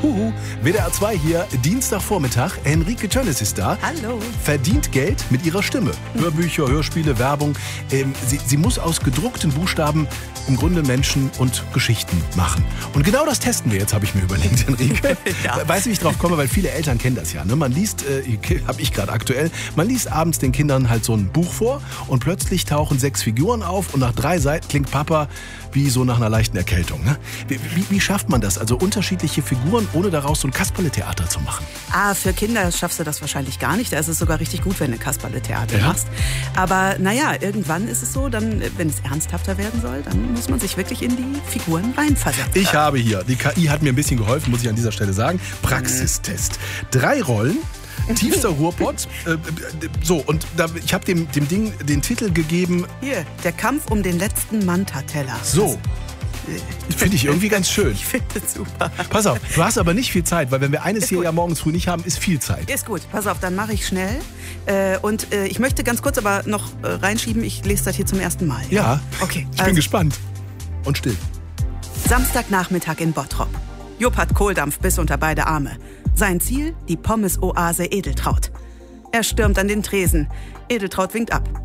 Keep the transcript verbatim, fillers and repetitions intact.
Huhu, W D R zwei hier, Dienstagvormittag. Henrike Tönnes ist da. Hallo. Verdient Geld mit ihrer Stimme. Hörbücher, Hörspiele, Werbung. Ähm, sie, sie muss aus gedruckten Buchstaben im Grunde Menschen und Geschichten machen. Und genau das testen wir jetzt, habe ich mir überlegt, Henrike. Ja. Weißt du, wie ich drauf komme? Weil viele Eltern kennen das ja. Ne? Man liest, äh, habe ich gerade aktuell, man liest abends den Kindern halt so ein Buch vor und plötzlich tauchen sechs Figuren auf und nach drei Seiten klingt Papa wie so nach einer leichten Erkältung. Ne? Wie, wie, wie schafft man das? Also unterschiedliche Figuren, ohne daraus so ein Kasperle-Theater zu machen. Ah, für Kinder schaffst du das wahrscheinlich gar nicht. Da ist es sogar richtig gut, wenn du Kasperle-Theater Ja? machst. Aber naja, irgendwann ist es so, dann, wenn es ernsthafter werden soll, dann muss man sich wirklich in die Figuren reinversetzen. Ich habe hier, die K I hat mir ein bisschen geholfen, muss ich an dieser Stelle sagen. Praxistest. Drei Rollen. Tiefster Ruhrpott. Äh, so, und da, ich habe dem, dem Ding den Titel gegeben. Hier, der Kampf um den letzten Manta-Teller. So. Finde ich irgendwie ganz schön. Ich finde es super. Pass auf, du hast aber nicht viel Zeit, weil wenn wir eines Ist hier gut. ja morgens früh nicht haben, ist viel Zeit. Ist gut, pass auf, dann mache ich schnell. Äh, und äh, ich möchte ganz kurz aber noch äh, reinschieben, ich lese das hier zum ersten Mal. Ja, Okay. ich bin also, gespannt. Und still. Samstagnachmittag in Bottrop. Jupp hat Kohldampf bis unter beide Arme. Sein Ziel, die Pommes-Oase Edeltraud. Er stürmt an den Tresen. Edeltraud winkt ab.